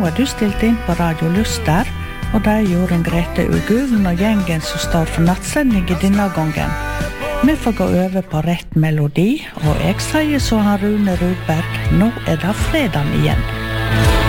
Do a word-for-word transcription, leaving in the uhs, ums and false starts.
er du stilt inn på Radio Luster, og det er Jorunn Grete Ugulen og gjengen som står for nattsending i denne gangen. Vi får gå over på rett melodi, og jeg sier så han Rune Rudberg, nå er det fredag igjen.